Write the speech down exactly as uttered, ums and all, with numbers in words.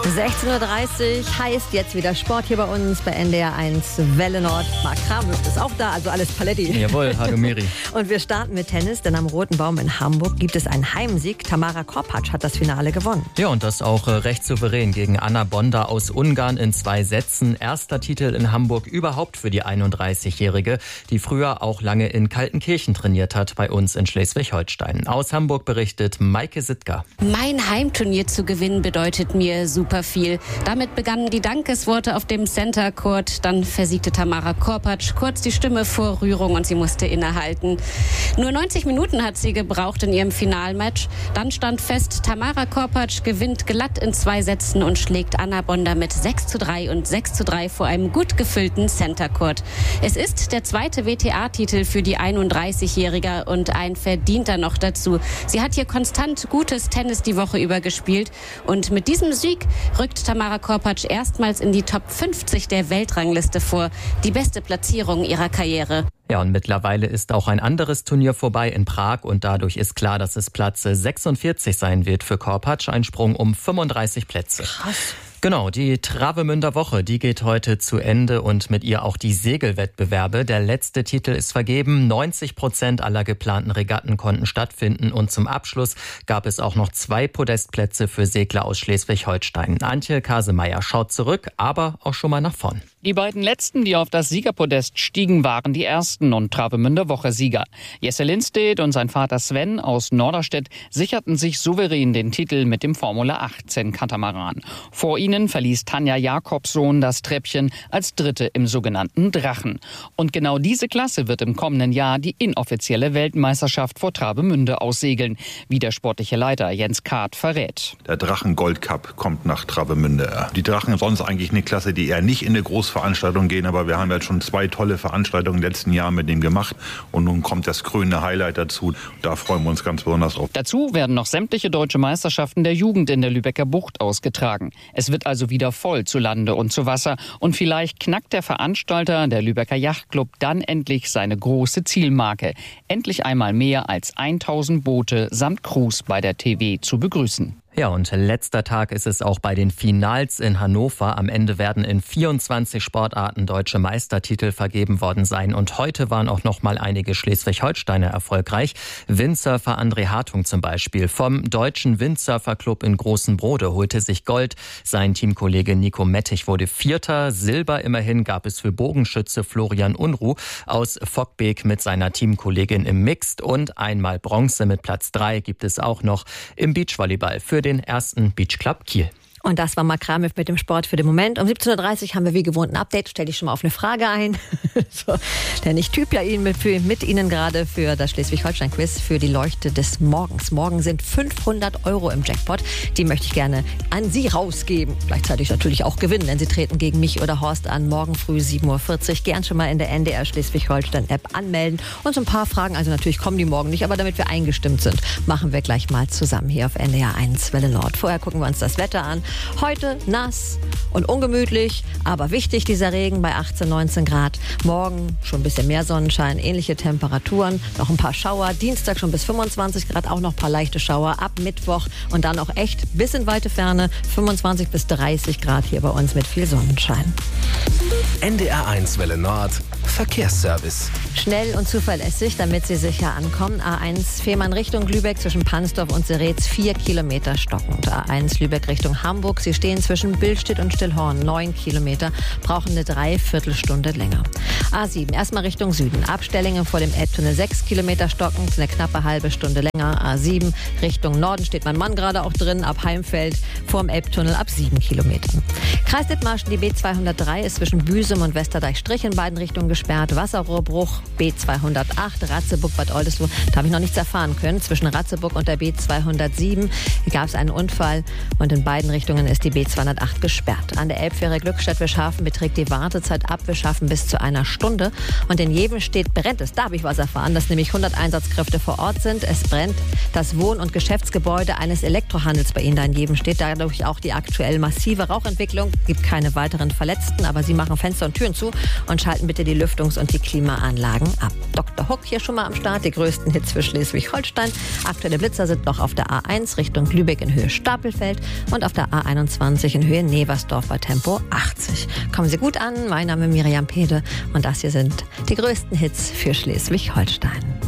sechzehn Uhr dreißig heißt jetzt wieder Sport hier bei uns bei N D R eins Welle Nord. Marc Kramhöft ist auch da, also alles Paletti. Jawohl, hallo Miri. Und wir starten mit Tennis, denn am Roten Baum in Hamburg gibt es einen Heimsieg. Tamara Korpatsch hat das Finale gewonnen. Ja, und das auch äh, recht souverän gegen Anna Bonda aus Ungarn in zwei Sätzen. Erster Titel in Hamburg überhaupt für die einunddreißigjährige, die früher auch lange in Kaltenkirchen trainiert hat, bei uns in Schleswig-Holstein. Aus Hamburg berichtet Maike Sittger. Mein Heimturnier zu gewinnen bedeutet mir super viel. Damit begannen die Dankesworte auf dem Center Court. Dann versiegte Tamara Korpatsch kurz die Stimme vor Rührung und sie musste innehalten. Nur neunzig Minuten hat sie gebraucht in ihrem Finalmatch. Dann stand fest, Tamara Korpatsch gewinnt glatt in zwei Sätzen und schlägt Anna Bonda mit sechs zu drei und sechs zu drei vor einem gut gefüllten Center Court. Es ist der zweite W T A-Titel für die einunddreißigjährige und ein verdienter noch dazu. Sie hat hier konstant gutes Tennis die Woche über gespielt und mit diesem Sieg rückt Tamara Korpatsch erstmals in die Top fünfzig der Weltrangliste vor. Die beste Platzierung ihrer Karriere. Ja, und mittlerweile ist auch ein anderes Turnier vorbei in Prag und dadurch ist klar, dass es Platz sechsundvierzig sein wird für Korpatsch. Ein Sprung um fünfunddreißig Plätze. Krass. Genau, die Travemünder Woche, die geht heute zu Ende und mit ihr auch die Segelwettbewerbe. Der letzte Titel ist vergeben. neunzig Prozent aller geplanten Regatten konnten stattfinden und zum Abschluss gab es auch noch zwei Podestplätze für Segler aus Schleswig-Holstein. Antje Kasemeyer schaut zurück, aber auch schon mal nach vorn. Die beiden letzten, die auf das Siegerpodest stiegen, waren die ersten und Travemünder Woche-Sieger. Jesse Lindstedt und sein Vater Sven aus Norderstedt sicherten sich souverän den Titel mit dem Formula achtzehn Katamaran. Vor ihnen verließ Tanja Jakobsohn das Treppchen als Dritte im sogenannten Drachen. Und genau diese Klasse wird im kommenden Jahr die inoffizielle Weltmeisterschaft vor Travemünde aussegeln, wie der sportliche Leiter Jens Kart verrät. Der Drachen Gold Cup kommt nach Travemünde. Die Drachen sonst eigentlich eine Klasse, die eher nicht in eine Großveranstaltung gehen, aber wir haben jetzt schon zwei tolle Veranstaltungen im letzten Jahr mit dem gemacht und nun kommt das krönende Highlight dazu. Da freuen wir uns ganz besonders drauf. Dazu werden noch sämtliche deutsche Meisterschaften der Jugend in der Lübecker Bucht ausgetragen. Es wird also wieder voll zu Lande und zu Wasser und vielleicht knackt der Veranstalter, der Lübecker Yachtclub, dann endlich seine große Zielmarke. Endlich einmal mehr als tausend Boote samt Crews bei der T W zu begrüßen. Ja, und letzter Tag ist es auch bei den Finals in Hannover. Am Ende werden in vierundzwanzig Sportarten deutsche Meistertitel vergeben worden sein. Und heute waren auch noch mal einige Schleswig-Holsteiner erfolgreich. Windsurfer André Hartung zum Beispiel vom Deutschen Windsurferclub in Großen Brode holte sich Gold. Sein Teamkollege Nico Mettich wurde Vierter. Silber immerhin gab es für Bogenschütze Florian Unruh aus Fockbeek mit seiner Teamkollegin im Mixed. Und einmal Bronze mit Platz drei gibt es auch noch im Beachvolleyball für den ersten Beach Club Kiel. Und das war Marc Kramhöft mit dem Sport für den Moment. Um siebzehn Uhr dreißig haben wir wie gewohnt ein Update. Stell dich schon mal auf eine Frage ein. so, denn ich typ ja Ihnen mit, mit Ihnen gerade für das Schleswig-Holstein-Quiz für die Leuchte des Morgens. Morgen sind fünfhundert Euro im Jackpot. Die möchte ich gerne an Sie rausgeben. Gleichzeitig natürlich auch gewinnen, denn Sie treten gegen mich oder Horst an. Morgen früh sieben Uhr vierzig. Gern schon mal in der N D R Schleswig-Holstein-App anmelden. Und so ein paar Fragen, also natürlich kommen die morgen nicht, aber damit wir eingestimmt sind, machen wir gleich mal zusammen hier auf N D R eins Welle Nord. Vorher gucken wir uns das Wetter an. Heute nass und ungemütlich, aber wichtig dieser Regen bei achtzehn, neunzehn Grad. Morgen schon ein bisschen mehr Sonnenschein, ähnliche Temperaturen, noch ein paar Schauer. Dienstag schon bis fünfundzwanzig Grad, auch noch ein paar leichte Schauer. Ab Mittwoch und dann auch echt bis in weite Ferne fünfundzwanzig bis dreißig Grad hier bei uns mit viel Sonnenschein. N D R eins Welle Nord Verkehrsservice. Schnell und zuverlässig, damit Sie sicher ankommen. A eins Fehmarn Richtung Lübeck zwischen Pansdorf und Seretz vier Kilometer stockend. A eins Lübeck Richtung Hamburg. Sie stehen zwischen Billstedt und Stillhorn neun Kilometer, brauchen eine Dreiviertelstunde länger. A sieben erstmal Richtung Süden. Abstellingen vor dem Elbtunnel sechs Kilometer stockend, eine knappe halbe Stunde länger. A sieben Richtung Norden steht mein Mann gerade auch drin, ab Heimfeld vorm Elbtunnel ab sieben Kilometern. Kreis Dithmarschen, die B zweihundertdrei ist zwischen Büsum und Westerdeich-Strich in beiden Richtungen gesperrt. Wasserrohrbruch B zweihundertacht, Ratzeburg, Bad Oldesloe. Da habe ich noch nichts erfahren können. Zwischen Ratzeburg und der B zweihundertsieben gab es einen Unfall und in beiden Richtungen ist die B zweihundertacht gesperrt. An der Elbfähre Glückstadt-Wischhafen beträgt die Wartezeit ab Wischhafen bis zu einer Stunde. Und in Jevenstedt brennt es. Da habe ich was erfahren, dass nämlich hundert Einsatzkräfte vor Ort sind. Es brennt das Wohn- und Geschäftsgebäude eines Elektrohandels bei Ihnen da in Jevenstedt. Dadurch auch die aktuell massive Rauchentwicklung. Gibt keine weiteren Verletzten, aber Sie machen Fenster und Türen zu und schalten bitte die Lüftungs- und die Klimaanlagen ab. Doktor Huck hier schon mal am Start, die größten Hits für Schleswig-Holstein. Aktuelle Blitzer sind noch auf der A eins Richtung Lübeck in Höhe Stapelfeld und auf der A einundzwanzig in Höhe Neversdorf bei Tempo achtzig. Kommen Sie gut an, mein Name ist Miriam Pede und das hier sind die größten Hits für Schleswig-Holstein.